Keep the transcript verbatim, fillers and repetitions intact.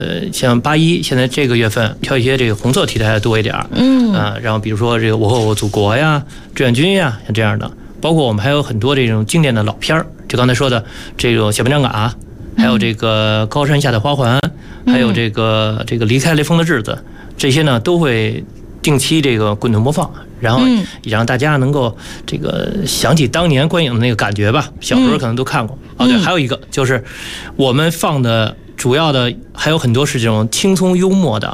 呃，像八一现在这个月份挑一些这个红色题材的多一点，嗯啊、呃，然后比如说这个我和我祖国呀、志愿军呀，像这样的，包括我们还有很多这种经典的老片儿，就刚才说的这个小兵张嘎，还有这个高山下的花环，还有这个这个离开雷锋的日子，这些呢都会定期这个滚动播放，然后也让大家能够这个想起当年观影的那个感觉吧。小时候可能都看过。哦，对，还有一个就是我们放的主要的还有很多是这种轻松幽默的